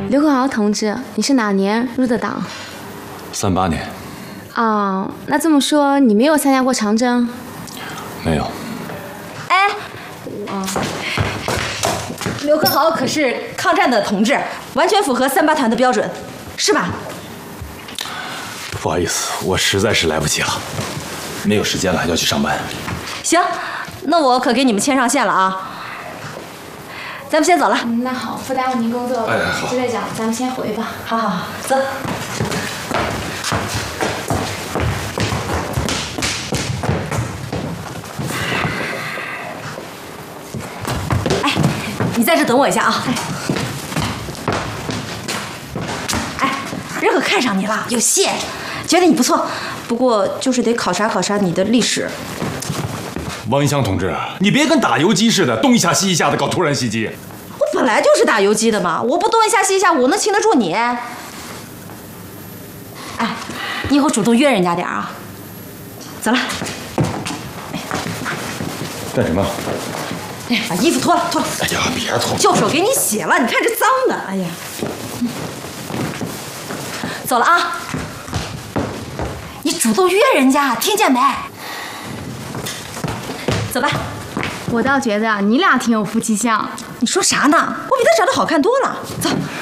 刘克豪同志，你是哪年入的党 ？38年。 哦，那这么说你没有参加过长征？ 没有。 哎，刘克豪可是抗战的同志，完全符合38团的标准，是吧？ 不好意思，我实在是来不及了，没有时间了，还要去上班。 行，那我可给你们牵上线了啊。咱们先走了。 那好，不耽误您工作了。 哎，好。 支队长，咱们先回吧。 好好好，走。哎，你在这等我一下啊。哎，人可看上你了，有戏，觉得你不错，不过就是得考察考察你的历史。 王一香同志，你别跟打游击似的，东一下西一下的搞突然袭击。 我本来就是打游击的嘛，我不东一下西一下，我能擒得住你？哎，你以后主动约人家点啊。走了。 干什么？ 哎，把衣服脱了，脱了。 哎呀，别脱！ 旧手给你洗了，你看这脏的，哎呀。走了啊！你主动约人家，听见没？走吧。 我倒觉得你俩挺有夫妻相。 你说啥呢？我比他长得好看多了。走。